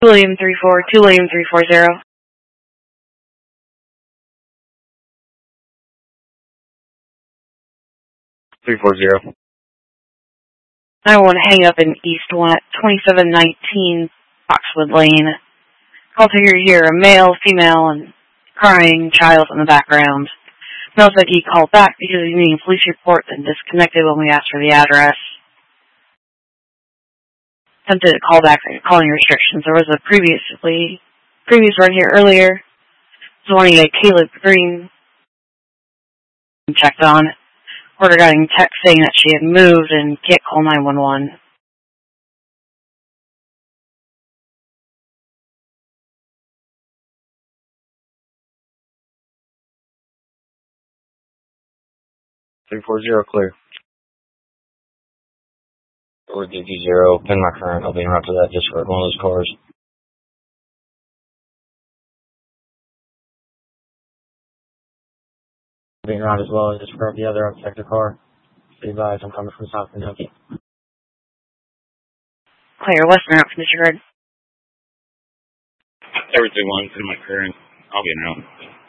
William 342, William 340. 340. I want to hang up in East 1 at 2719 Foxwood Lane. Call to hear a male, female, and crying child in the background. Smells like he called back because he needed a police report and disconnected when we asked for the address. Attempted to call back calling restrictions. There was a previous one here earlier. This one a Caleb Green checked on. Reporter got a text saying that she had moved and can't call 911. Clear. Or DT0, pin my current. I'll be en route to that Discord, one of those cars. Being around as well as just grab the other unprotected car. Be advised, I'm coming from South Kentucky. Clear, Western out from Discord. Everything one, pin my current. I'll be en route.